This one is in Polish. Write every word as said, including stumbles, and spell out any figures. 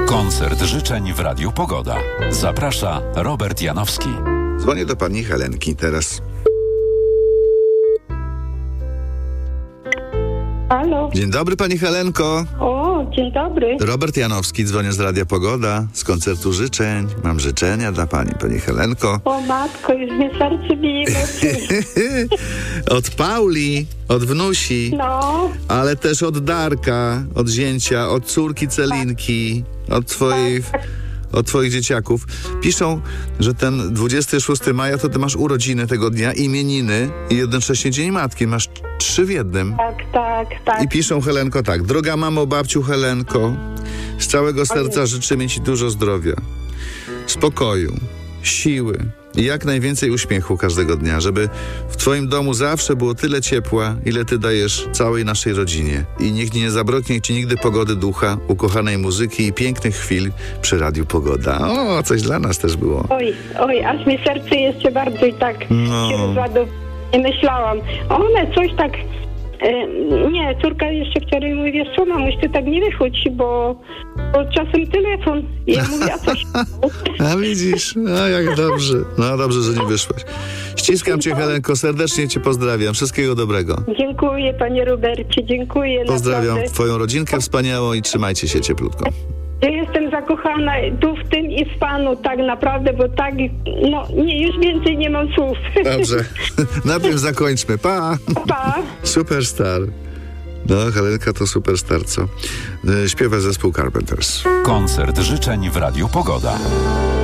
Koncert życzeń w Radiu Pogoda. Zaprasza Robert Janowski. Dzwonię do pani Helenki teraz. Halo. Dzień dobry, pani Helenko. O, dzień dobry. Robert Janowski, dzwonię z Radia Pogoda, z koncertu życzeń. Mam życzenia dla pani, pani Helenko. O matko, już mnie serce bije. Od Pauli, od wnusi, No, ale też od Darka, od zięcia, od córki Celinki, od twoich... od twoich dzieciaków. Piszą, że ten dwudziestego szóstego maja to ty masz urodziny tego dnia, imieniny i jednocześnie Dzień Matki. Masz trzy w jednym. tak, tak, tak. I piszą, Helenko, tak. Droga mamo, babciu Helenko, z całego serca życzymy ci dużo zdrowia, spokoju, siły i jak najwięcej uśmiechu każdego dnia, żeby w twoim domu zawsze było tyle ciepła, ile ty dajesz całej naszej rodzinie. I niech nie zabraknie ci nigdy pogody ducha, ukochanej muzyki i pięknych chwil przy Radiu Pogoda. O, coś dla nas też było. Oj, oj, aż mi serce jeszcze bardziej tak No. się rozładło. Nie myślałam. One coś tak... E, nie, córka jeszcze wczoraj mówi, wiesz co, mamuś, ty tak nie wychodź, bo, bo czasem telefon. I ja mówię, a coś... A widzisz, no jak dobrze. No dobrze, że nie wyszłaś. Ściskam cię, Helenko, serdecznie cię pozdrawiam. Wszystkiego dobrego. Dziękuję, panie Robercie, dziękuję. Pozdrawiam naprawdę. twoją rodzinkę wspaniałą i trzymajcie się cieplutko. Ja jestem zakochana tu w tym i w panu tak naprawdę, bo tak, no nie, już więcej nie mam słów. Dobrze, na tym zakończmy. Pa! Pa! Superstar. No, Helenka to superstar, co? Śpiewa zespół Carpenters. Koncert życzeń w Radiu Pogoda.